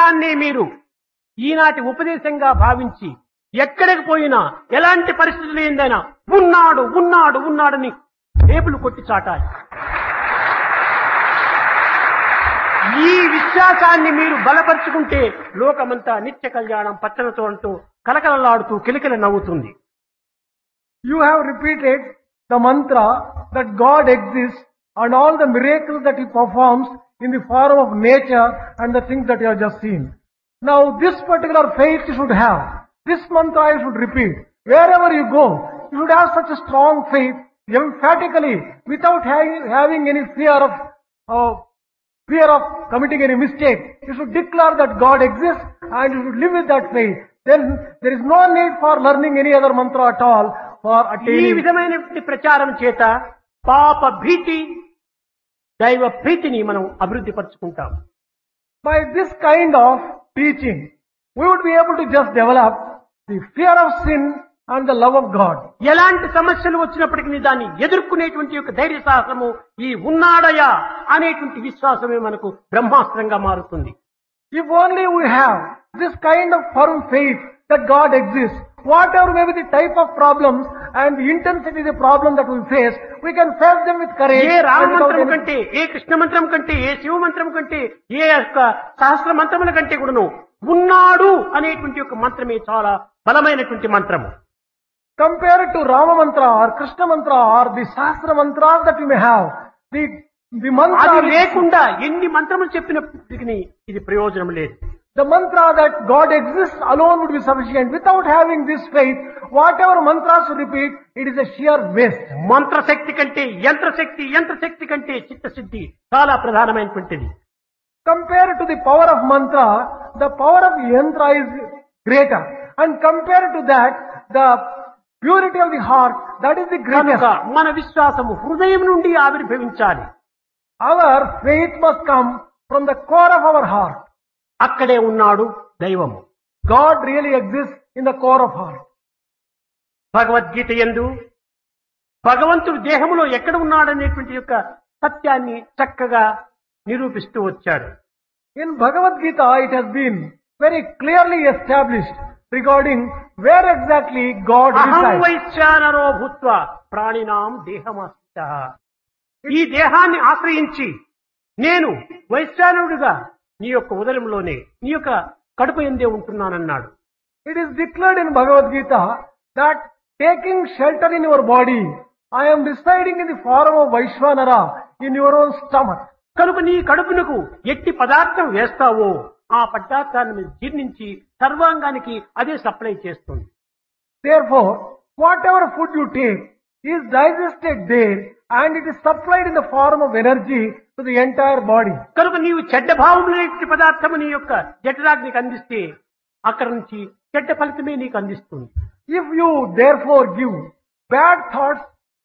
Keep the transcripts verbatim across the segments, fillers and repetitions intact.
మంత్రాన్ని మీరు ఈనాటి ఉపదేశంగా భావించి ఎక్కడికి పోయినా ఎలాంటి పరిస్థితులు ఏందైనా ఉన్నాడు ఉన్నాడు ఉన్నాడని టేబుల్ కొట్టి చాటాలి. ఈ విశ్వాసాన్ని మీరు బలపరుచుకుంటే లోకమంతా నిత్య కళ్యాణం పచ్చనతో అంటూ కలకలలాడుతూ కిలకిల నవ్వుతుంది. You have repeated the mantra that God exists and all the miracles that He performs in the form of nature and the things that you have just seen. Now this particular faith you should have. This mantra you should repeat. Wherever you go, you should have such a strong faith, emphatically, without having, having any fear of uh, fear of committing any mistake. You should declare that God exists and you should live with that faith. Then there is no need for learning any other mantra at all for ఈ attaining. విధమైనటువంటి ప్రచారం చేత పాప భీతి దైవ ప్రీతిని మనం అభివృద్ధి పరుచుకుంటాం. By this kind of teaching, we would be able to just develop the fear of sin and the love of God. ఎలాంటి సమస్యలు వచ్చినప్పటికీ దాన్ని ఎదుర్కొనేటువంటి యొక్క ధైర్య సాహసము ఈ ఉన్నాడయా అనేటువంటి విశ్వాసమే మనకు బ్రహ్మాస్త్రంగా మారుతుంది. If only we have this kind of firm faith that God exists, whatever may be the type of problems and the intensity of the problem that we face, we can face them with courage. A Rama and without మంత్రం any- కంటే, ఏ కృష్ణ మంత్రం కంటే, ఏ శివ మంత్రం కంటే, ఏ యొక్క సహస్ర మంత్రముల కంటే కూడాను ఉన్నాడు అనేటువంటి యొక్క మంత్రమే చాలా బలమైనటువంటి మంత్రము. Compared to Rama mantra or Krishna mantra or the Sahasra mantras that we may have, the, the mantra అది which- లేకుండా ఎన్ని మంత్రములు చెప్పినప్పటికీ ఇది ప్రయోజనం లేదు. The mantra that God exists alone would be sufficient. Without having this faith, whatever mantras you repeat, it is a sheer waste. మంత్రశక్తి కంటే యంత్రశక్తి, యంత్రశక్తి కంటే చిత్తశుద్ధి చాలా ప్రధానమైనటువంటిది. Compared to the power of mantra, the power of yantra is greater. And compared to that, the purity of the heart, that is the కనుక greatest. మన విశ్వాసము హృదయం నుండి ఆవిర్భవించాలి. Our faith must come from the core of our heart. అక్కడే ఉన్నాడు దైవము. God really exists in the core of heart. Bhagavad Gita యందు భగవంతుడు దేహములో ఎక్కడ ఉన్నాడనేటువంటి యొక్క సత్యాన్ని చక్కగా నిరూపిస్తూ వచ్చాడు. In Bhagavad Gita, it has been very clearly established regarding where exactly God అహం resides. వైశ్వానరో భూత్వా ప్రాణినాం దేహమాశ్రితః. ఈ దేహాన్ని ఆశ్రయించి నేను వైశ్వానరుడుగా నీ యొక్క ఉదరంలోనే నీ యొక్క కడుపు ఎందే ఉంటున్నానన్నాడు. It is declared in Bhagavad Gita that taking shelter in your body, I am residing in the form of Vaishvanara in your own stomach. కనుక నీ కడుపునకు ఎట్టి పదార్థం వేస్తావో ఆ పదార్థాన్ని జీర్ణించి సర్వాంగానికి అదే సప్లై చేస్తుంది. Therefore, whatever food you take is digested there and it is supplied in the form of energy to the entire body. కనుక నీవు చెడ్డ భావములైన పదార్థము నీ యొక్క జఠరాగ్నికి అందిస్తే అక్కడ నుంచి చెడ్డ ఫలితమే నీకు అందిస్తుంది. If you therefore give bad thoughts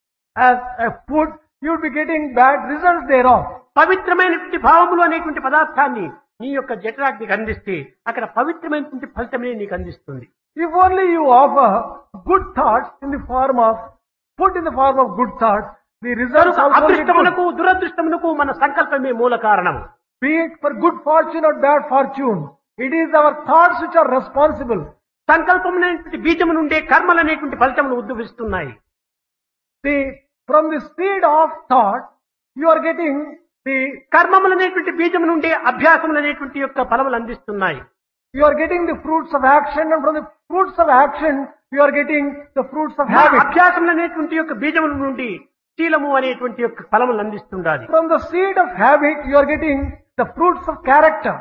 as a food, you will be getting bad results thereof. పవిత్రమైనటువంటి భావములు అనేటువంటి పదార్థాన్ని నీ యొక్క జఠరాగ్నికి అందిస్తే అక్కడ పవిత్రమైనటువంటి ఫలితమే నీకు అందిస్తుంది. If only you offer good thoughts in the form of food in the form of good thoughts, the results కనుక also will be good. అదృష్టమునకు దురదృష్టమునకు మన సంకల్పమే మూల కారణం. Be it for good fortune or bad fortune, it is our thoughts which are responsible. సంకల్పం అనేటువంటి బీజము నుండే కర్మలు అనేటువంటి ఫలితములు ఉద్భవిస్తున్నాయి. The, from the seed of thought, you are getting the, కర్మములు అనేటువంటి బీజము నుండే అభ్యాసములు అనేటువంటి యొక్క ఫలములు అందిస్తున్నాయి. you are getting the fruits of action, and from the fruits of action, you are getting the fruits of ఆ habit. అభ్యాసములు అనేటువంటి యొక్క బీజముల నుండి శీలము అనేటువంటి యొక్క ఫలములు అందిస్తుండాలి. From the seed of habit, you are getting the fruits of character.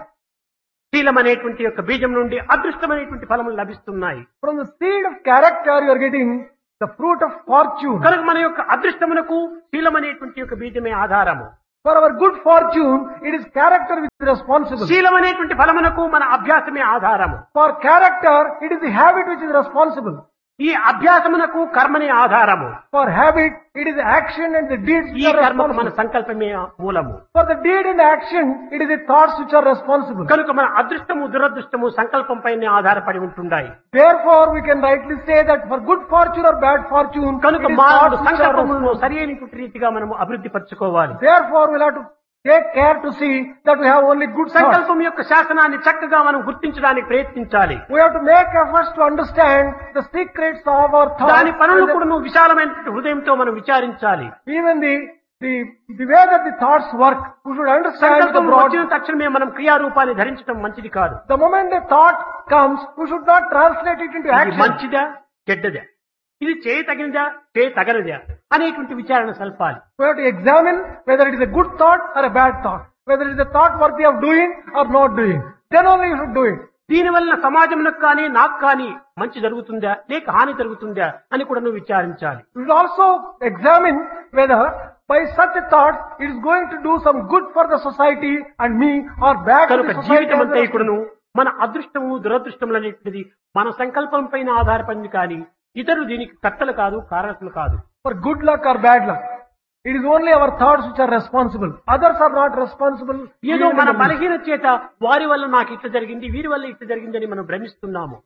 శీలం అనేటువంటి యొక్క బీజం నుండి అదృష్టం అనేటువంటి ఫలములు లభిస్తున్నాయి. From the seed of character, you are getting the fruit of fortune. కనుక మన యొక్క అదృష్టమునకు శీలం అనేటువంటి యొక్క బీజమే ఆధారము. For our good fortune, it is character which is responsible. శీలం అనేటువంటి ఫలమునకు మన అభ్యాసమే ఆధారము. For character, it is the habit which is responsible. ఈ అభ్యాసమునకు కర్మనే ఆధారము. For habit, it is action and the deeds ఈ which are కర్మకు మన responsible. సంకల్పమే మూలము. For the deed and action, it is the thoughts which are responsible. కనుక మన అదృష్టము దురదృష్టము సంకల్పంపైనే ఆధారపడి ఉంటున్నాయి. Therefore, we can rightly say that for good fortune or bad fortune, కనుక it is మానవుడు thoughts which are సంకల్పములను responsible. సరైనటువంటి రీతిగా మనం అభివృద్ధి పరచుకోవాలి. Therefore, we'll have to take care to see that we have only good thoughts. సంకల్పం యొక్క శాసనాన్ని చక్కగా మనం గుర్తించడానికి ప్రయత్నించాలి. We have to make efforts to understand the secrets of our thoughts. దాని పనులు కూడా నువ్వు విశాలమైన హృదయంతో మనం విచారించాలి. Even the the the way that the thoughts work, we should understand the సంకల్పం broad. వచ్చిన తక్షణమే మనం క్రియారూపాన్ని ధరించడం మంచిది కాదు. The moment the thought comes, we should not translate it into ఇది action. మంచిదా చెడ్డదా, ఇది చేయతగినదా చేయతగనదా అనేటువంటి విచారణ సల్పాలి. We have to examine whether it is a good thought or a bad thought, whether it is a thought worthy of doing or not doing. Then only you should do it. దీనివల్ల సమాజంలో కానీ నాకు కానీ మంచి జరుగుతుందా లేక హాని జరుగుతుందా అని కూడా నువ్వు విచారించాలి. You should also examine whether by such a thought it is going to do some good for the society and me or bad for కనుక the society. జీవితం అంతా as well. ఇప్పుడును మన అదృష్టము దురదృష్టములు అనేటువంటిది మన సంకల్పం పైన ఆధారపడింది కానీ ఇతరులు దీనికి కర్తలు కాదు కారకులు కాదు. For good luck or bad luck, it is only our thoughts which are responsible. Others are not responsible. ఏదో even మన in the- బలహీన చేత వారి వల్ల నాకు ఇట్లా జరిగింది వీరి వల్ల ఇట్లా జరిగిందని మనం భ్రమిస్తున్నాము.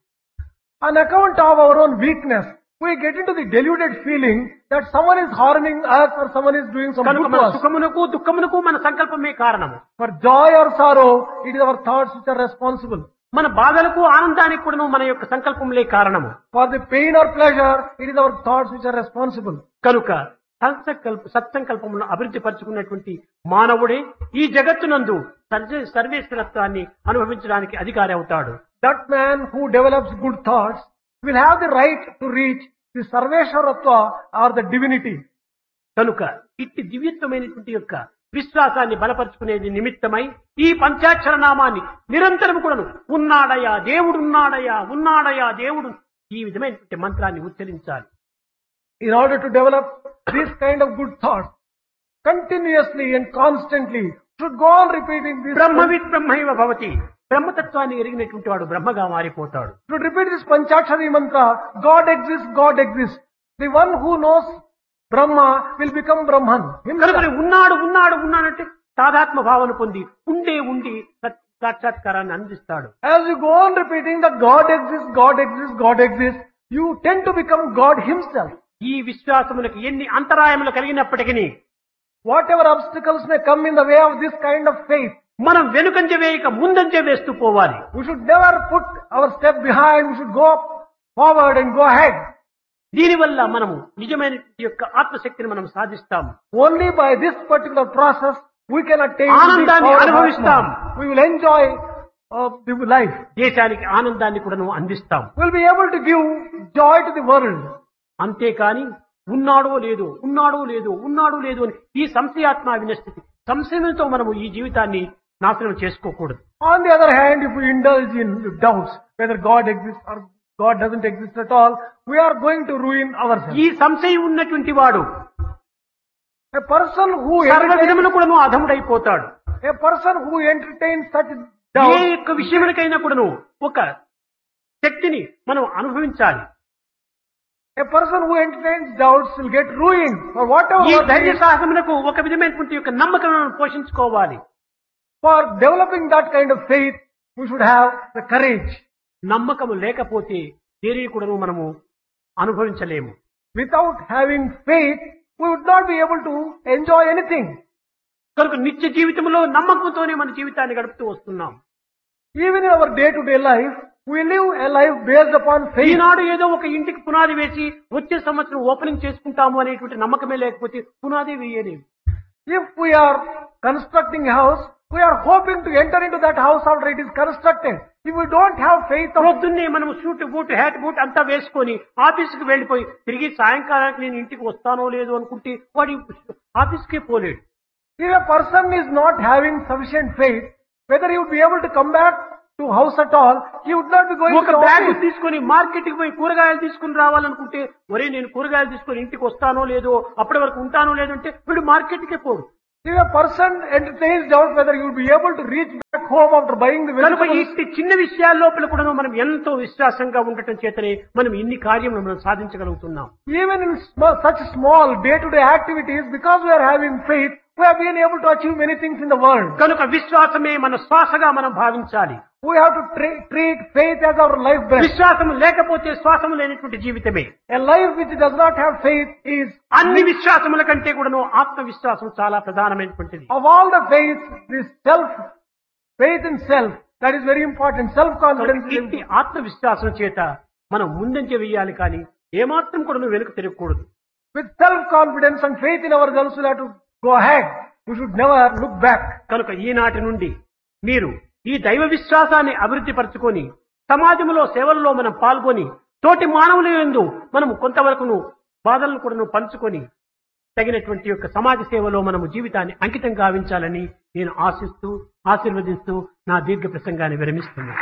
On account of our own weakness, we get into the deluded feeling that someone is harming us or someone is doing some కనుక good మన to us. సుఖమునకు దుఃఖమునకు మన సంకల్పమే కారణము. For joy or sorrow, it is our thoughts which are responsible. మన బాధలకు ఆనందానికి కూడా మన యొక్క సంకల్పములే కారణము. For the pain or pleasure, it is our thoughts which are responsible. కనుక సత్సంకల్ప సత్సంకల్పములను అభివృద్ధి పరుచుకున్నటువంటి మానవుడే ఈ జగత్తునందు సర్వే సర్వేశ్వరత్వాన్ని అనుభవించడానికి అధికారి అవుతాడు. That man who develops good thoughts will have the right to reach the Sarveshwaratva or the divinity. కనుక ఇట్టి దివ్యత్వమైనటువంటి యొక్క విశ్వాసాన్ని బలపరుచుకునేది నిమిత్తమై ఈ పంచాక్షర నామాన్ని నిరంతరం కూడాను ఉన్నాడయా దేవుడున్నాడయా ఉన్నాడయా దేవుడు ఈ విధమైనటువంటి మంత్రాన్ని ఉచ్చరించాలి. In order to develop this kind of good thoughts, continuously and constantly should go on repeating this. బ్రహ్మవిత్ బ్రహ్మైవ భవతి, బ్రహ్మతత్వాన్ని ఎరిగినటువంటి వాడు బ్రహ్మగా మారిపోతాడు. Should repeat this Panchakshari mantra, God exists, God exists. The one who knows Brahma will become Brahman himself. కనుక ఉన్నాడు ఉన్నాడు ఉన్నాడంటే తాదాత్మ భావన పొంది ఉండే ఉండి సత్- సాక్షాత్కారాన్ని అందిస్తాడు. As you go on repeating that God exists, God exists, God exists, you tend to become God himself. ఈ విశ్వాసములకు ఎన్ని అంతరాయములు కలిగినప్పటికీ Whatever obstacles may come in the way of this kind of faith, మనం వెనుకంజ వేయక ముందంజ వేస్తూ పోవాలి. we should never put our step behind, we should go forward and go ahead. దీనివల్ల మనము నిజమైన యొక్క ఆత్మశక్తిని మనం సాధిస్తాము. Only by this particular process we can attain the ఆనందాన్ని power of అనుభవిస్తాం. Atma. We will enjoy uh, the life. దేశానికి ఆనందాన్ని కూడా నువ్వు అందిస్తాం. We will be able to give joy to the world. అంతేకాని ఉన్నాడో లేదో ఉన్నాడో లేదో ఉన్నాడో లేదో అని ఈ సంశయాత్మ వినస్థితి సంశయంతో మనము ఈ జీవితాన్ని నాశనం చేసుకోకూడదు. On the other hand, if we indulge in doubts whether God exists or God doesn't exist at all, we are going to ruin ourselves. ఈ సంశయం ఉన్నటువంటి వాడు A person who సర్వ entertains, విధమును కూడాను అధముడైపోతాడు. a person who entertains such A doubts, యొక్క విషయములకైనా కూడాను ఒక శక్తిని మనం అనుభవించాలి. a person who entertains doubts will get ruined for whatever. ఈ work he ధైర్య is. సాహసమునకు ఒక విధమైనటువంటి యొక్క నమ్మకం పోషించుకోవాలి. For developing that kind of faith, we should have the courage. నమ్మకము లేకపోతే దేనిని కూడాను మనము అనుభవించలేము. Without having faith, we would not be able to enjoy anything. కనుక నిత్య జీవితంలో నమ్మకంతోనే మన జీవితాన్ని గడుపుతూ వస్తున్నాం. Even in our day-to-day life, we live a life based upon faith. ఈనాడు ఏదో ఒక ఇంటికి పునాది వేసి వచ్చే సంవత్సరం ఓపెనింగ్ చేసుకుంటాము అనేటువంటి నమ్మకమే లేకపోతే పునాది వేయలేము. If we are constructing a house, we are hoping to enter into that house after it is constructed. If we don't have faith of పొద్దున్నే మనం షూట్ బూట్ హ్యాట్ బూట్ అంతా వేసుకొని ఆఫీస్కి వెళ్ళిపోయి తిరిగి సాయంకాలానికి నేను ఇంటికి వస్తానో లేదో అనుకుంటే వాడి ఆఫీస్కే పోలేడు. if a person is not having sufficient faith, whether he would be able to come back to house at all, he would not be going ఒక to the బ్యాగ్ office. తీసుకొని మార్కెట్కి పోయి కూరగాయలు తీసుకుని రావాలనుకుంటే ఒరే నేను కూరగాయలు తీసుకొని ఇంటికి వస్తానో లేదో అప్పటి వరకు ఉంటానో లేదో అంటే వీడు మార్కెట్కే పోడు. If a person entertains doubt whether he would be able to reach back home after buying the కనుక vegetables, ఈ చిన్న విషయాల లోపల కూడా మనం ఎంతో విశ్వాసంగా ఉండటం చేతనే మనం ఇన్ని కార్యములు మనం సాధించగలుగుతున్నాం. even in sm- such small day-to-day activities, because we are having faith, we have been able to achieve many things in the world. కనుక విశ్వాసమే మన శ్వాసగా మనం భావించాలి. We have to tra- treat faith as our life breath. విశ్వాసము లేకపోతే శ్వాసము లేనటువంటి జీవితమే. A life which does not have faith is, అన్ని విశ్వాసముల కంటే కూడాను ఆత్మవిశ్వాసం చాలా ప్రధానమైనటువంటిది. of all the faiths, this self, faith in self, that is very important. Self-confidence is ఇట్టి ఆత్మవిశ్వాసం చేత మనం ముందంజ వేయాలి కానీ ఏమాత్రం కూడా వెనుక తిరగకూడదు. With self-confidence and faith in ourselves, we have to go ahead. We should never look back. కనుక ఈనాటి నుండి మీరు ఈ దైవ విశ్వాసాన్ని అభివృద్ధి పరచుకొని సమాజంలో సేవల్లో మనం పాల్గొని తోటి మానవుల యందు మనం కొంతవరకును బాధలను కూడా పంచుకొని తగినటువంటి యొక్క సమాజ సేవలో మనము జీవితాన్ని అంకితం గావించాలని నేను ఆశిస్తూ ఆశీర్వదిస్తూ నా దీర్ఘ ప్రసంగాన్ని విరమిస్తున్నాను.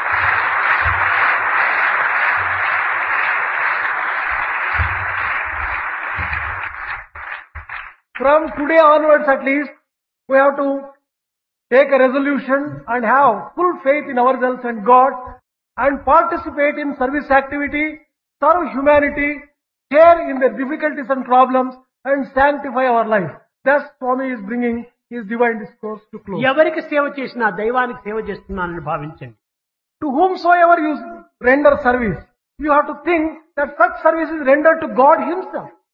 From today onwards at least, we have to take a resolution and have full faith in ourselves and God and participate in service activity, serve humanity, share in their difficulties and problems and sanctify our life. Thus Swami is bringing his divine discourse to close. ఎవరికి సేవ చేసినా దైవానికి సేవ చేస్తున్నానని భావించండి. To whomsoever you render service, you have to think that such service is rendered to God himself.